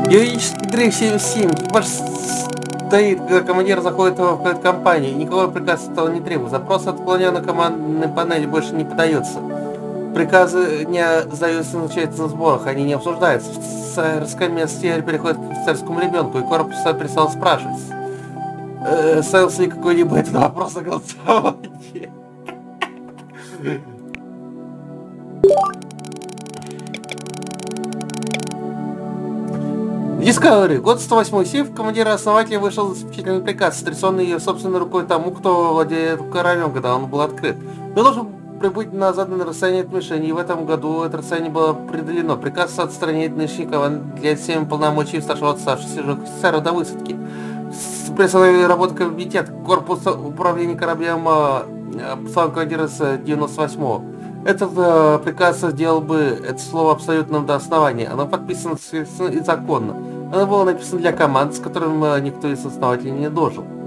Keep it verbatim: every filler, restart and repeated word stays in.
Героический дрейф семьдесят семь. Экипаж стоит, когда командир заходит в кают-компанию. Никакого приказа этого не требует. Запрос отклонен на командной панели больше не подается. Приказы не сдаются, назначаются на сборах, они не обсуждаются. Офицерское место теперь переходит к офицерскому ребенку, и корпус перестал спрашивать. Э, ставился ли какой-либо этот вопрос на голосование? Discovery. Год сто восьмой. Сейф командира основателя вышел заключительный приказ, сотрясенный ее собственной рукой тому, кто владеет кораблем, когда он был открыт. Ты должен прибыть на заданное расстояние от мишени, и в этом году это расстояние было определено. Приказ отстранить нынешнего для всеми полномочий старшего отставшегося офицера до высадки. Приостановили работу комитет корпуса управления кораблем послал командира с девяносто восьмого. Этот э, приказ сделал бы это слово абсолютным до основания. Оно подписано и законно. Оно было написано для команд, с которым э, никто из основателей не дожил.